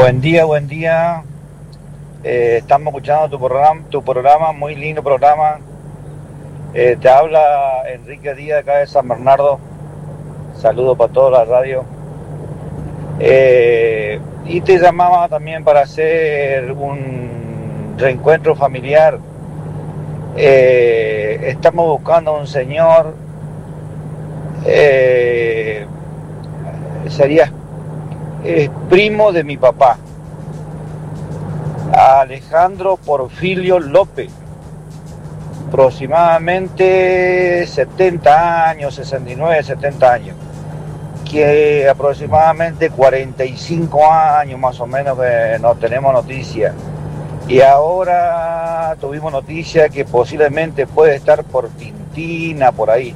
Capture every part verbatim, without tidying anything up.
Buen día, buen día. Eh, estamos escuchando tu programa, tu programa, muy lindo programa. Eh, te habla Enrique Díaz, acá de San Bernardo. Saludos para toda la radio. Eh, y te llamaba también para hacer un reencuentro familiar. Eh, estamos buscando a un señor, eh, sería es primo de mi papá, Alejandro Porfirio López, aproximadamente setenta años, sesenta y nueve, setenta años, que aproximadamente cuarenta y cinco años más o menos que no tenemos noticia. Y ahora tuvimos noticia que posiblemente puede estar por Tintina, por ahí.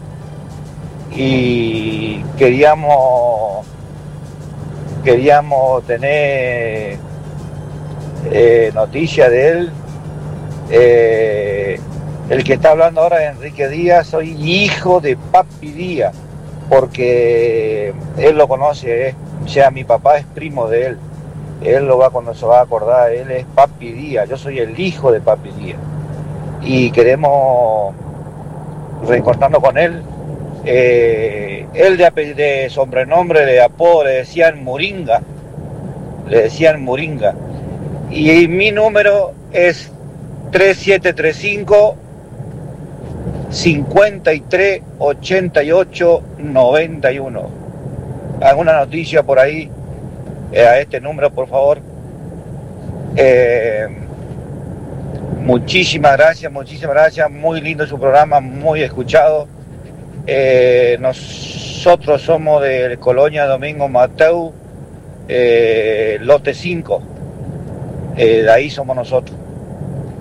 Y queríamos, queríamos tener eh, noticia de él. Eh, el que está hablando ahora es Enrique Díaz, soy hijo de Papi Díaz, porque él lo conoce, eh. O sea, mi papá es primo de él. Él lo va cuando se va a acordar, él es Papi Díaz, yo soy el hijo de Papi Díaz. Y queremos reencontrarnos con él. Eh, él de, de sobrenombre, de apodo, le decían Muringa. Le decían Muringa. Y mi número es tres siete tres cinco, cincuenta y tres, ochenta y ocho, noventa y uno. ¿Alguna noticia por ahí? Eh, a este número, por favor. Eh, muchísimas gracias, muchísimas gracias. Muy lindo su programa, muy escuchado. Eh, nosotros somos de Colonia Domingo Mateu, eh, lote cinco. Eh, de ahí somos nosotros.